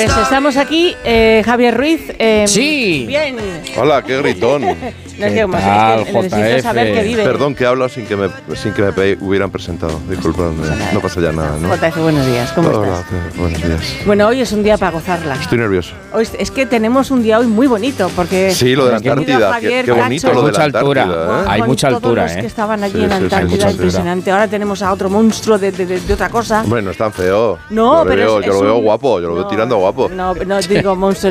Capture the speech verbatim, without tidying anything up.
Pues estamos aquí, eh, Javier Ruiz. Eh, Sí. Bien. Hola, qué gritón. No, es que, como, tal, es que necesito J F? saber que vive. Perdón que hablo sin que me, sin que me pe- hubieran presentado. Disculpadme, no pasa ya nada, ¿no? J F, buenos días, ¿cómo Hola, estás? eh, buenos días. Bueno, hoy es un día para gozarla. Estoy nervioso. Hoy, es que tenemos un día hoy muy bonito, porque... Sí, lo de la hemos tenido a Antártida. Qué, Javier qué bonito Cacho, lo de Mucha la altura. Antártida, ¿eh? Hay con mucha todos altura, los ¿eh? que estaban allí Sí, en sí, sí, Antártida, mucha altura. impresionante. Ahora tenemos a otro monstruo de, de, de, de otra cosa. Hombre, no es tan feo. No, yo lo pero veo, es, yo es lo veo un- guapo, yo lo veo no, tirando guapo. No, no digo monstruo,